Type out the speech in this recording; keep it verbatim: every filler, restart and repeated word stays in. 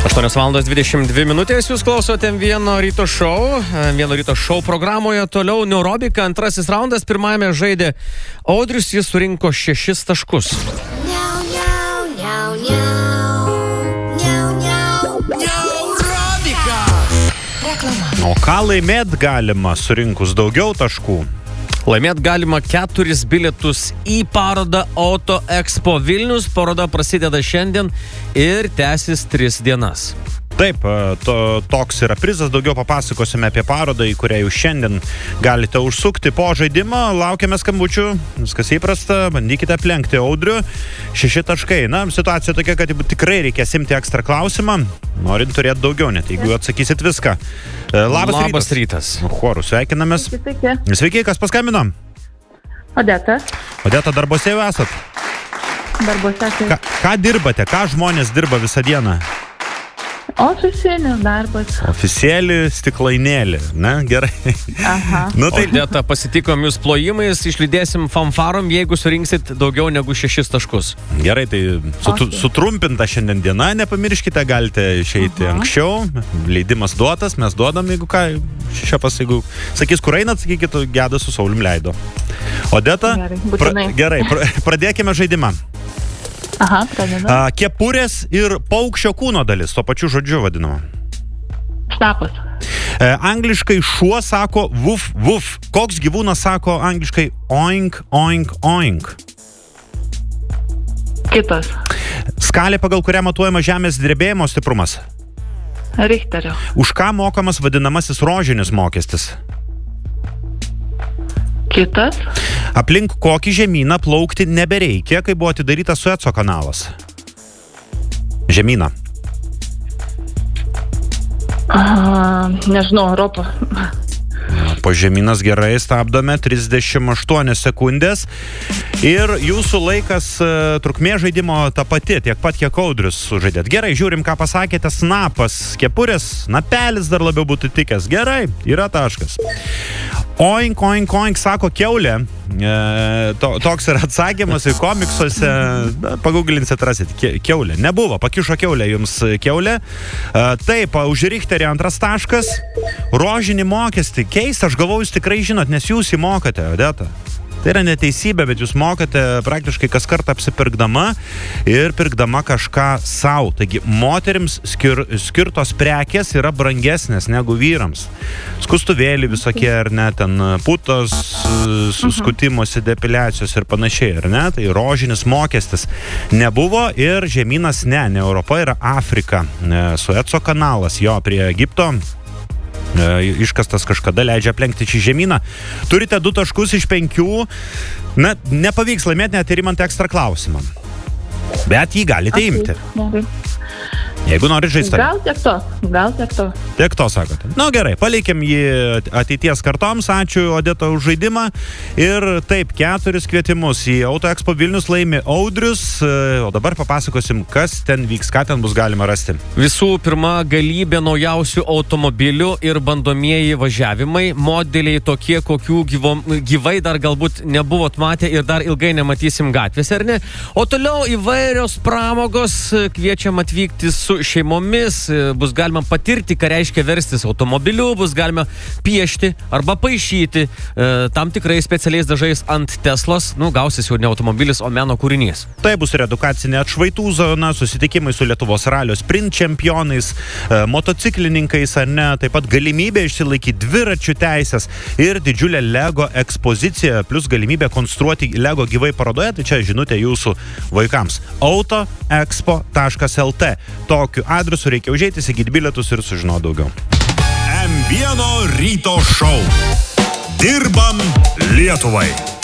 aštuonios valandos dvidešimt dvi minutės, jūs klausote vieno ryto šou. Vieno ryto šou programoje toliau Neurobika, antrasis raundas, pirmajame žaidė Audrius, jis surinko šešis taškus. Niau, niau, niau, niau, niau, niau, Neurobika. Reklama. O ką laimėt galima surinkus daugiau taškų? Laimėt galima keturis bilietus į parodą Auto Expo Vilnius. Paroda prasideda šiandien ir tęsis tris dienas. Taip, to, toks yra prizas, daugiau papasakosime apie parodą, į kurią jau šiandien galite užsukti po žaidimo. Laukiame skambučių, viskas įprasta, bandykite aplenkti Audrių. Šeši taškai. Na, situacija tokia, kad tikrai reikės imti ekstra klausimą, norint turėti daugiau, net jeigu atsakysit viską. Labas, Labas rytas. rytas. Chorų sveikinamės. Sveiki. Sveiki, kas paskambino? Odeta. Odeta, darbose jau esat? Darbose. Ką, ką dirbate? Ką žmonės dirba visą dieną? Oficinis darbas. Oficialį stiklainėlį, ne? Gerai. Aha. Nu, tai Odeta, pasitikom jūs plojimais, išlydėsim fanfarom, jeigu surinksit daugiau negu šešis taškus. gerai, tai sutu, Okay. sutrumpinta šiandien diena, nepamirškite, galite išeiti Aha. anksčiau. Leidimas duotas, mes duodam, jeigu ką, šiapas, jeigu sakys, kur einat, sakykit, Gedas su Saulium leido. Odeta, Gerai, būtinai. gerai pra, pradėkime žaidimą. Aha, pradedam. A, kepurės ir paukščio kūno dalis, to pačiu žodžiu vadinama. Štapas. E, angliškai šuo sako vuf, vuf. Koks gyvūnas sako angliškai oink, oink, oink? Kitas. Skalė, pagal kurią matuojama žemės drebėjimo stiprumas. Richterio. Už ką mokamas vadinamasis rožinis mokestis? Kitas. Aplink kokį žemyną plaukti nebereikia, kai buvo atidarytas Sueco kanalas? Žemyną. A, nežinau, Europą. Po žemynas gerai, stabdome, trisdešimt aštuonios sekundės. Ir jūsų laikas, e, trukmė žaidimo ta pati, tiek pat kiek Audrius sužaidėt. Gerai, žiūrim, ką pasakėte. Snapas, kepurės, napelis dar labiau būtų tikęs. Gerai, yra taškas. Oink, oink, oink, sako kiaulė. E, to, toks yra atsakymas į komiksuose. Paguglinsit, rasit. Ke, kiaulė. Nebuvo, pakišo kiaulė jums kiaulė. E, taip, už Richterį antras taškas. Rožinį mokestį. Keista, aš galvoju, jūs tikrai žinot, nes jūs jį mokate, Odeta. Tai yra neteisybė, bet jūs mokate praktiškai kas kartą apsipirkdama ir pirkdama kažką savo. Taigi, moterims skir, skirtos prekės yra brangesnės negu vyrams. Skustuvėlį visokie, ar ne, ten putos, suskutimosi, depiliacijos ir panašiai, ar ne? Tai rožinis mokestis nebuvo ir žemynas ne, ne Europa, yra Afrika. Sueco kanalas, jo, prie Egipto. Iškastas kažkada leidžia aplenkti šį žemyną. Turite du taškus iš penkių. Na, nepavyks laimėti net ir imant ekstra klausimą. Bet jį galite Okay. imti. Gerai. Jeigu norit žaisti. Gal tiek to. Gal tiek to. Tiek to sakote. Na gerai, palikėm jį ateities kartoms. Ačiū, Odeta, už žaidimą. Ir taip, keturis kvietimus į Auto Expo Vilnius laimi Audrius. O dabar papasakosim, kas ten vyks, ką ten bus galima rasti. Visų pirma, galybė naujausių automobilių ir bandomieji važiavimai. Modeliai tokie, kokių gyvo, gyvai dar galbūt nebuvot matę ir dar ilgai nematysim gatvėse, ar ne? O toliau įvairios pramogos, kviečiam atvykti su šeimomis, bus galima patirti, ką reiškia verstis automobiliu, bus galima piešti arba paišyti e, tam tikrai specialiais dažais ant Teslos, nu, gausis jau ne automobilis, o meno kūrinys. Tai bus ir edukacinė atšvaitų zona, susitikimai su Lietuvos ralio sprint čempionais, e, motociklininkais, ar ne, taip pat galimybė išsilaikyti dviračių teisės ir didžiulė Lego ekspozicija, plus galimybė konstruoti Lego gyvai parodoje, tai čia žinutė jūsų vaikams. auto expo taškas el t. Tokiu adresu reikia užeiti, įsigyti bilietus ir sužinoti daugiau. M vieno ryto šou. Dirbam Lietuvai.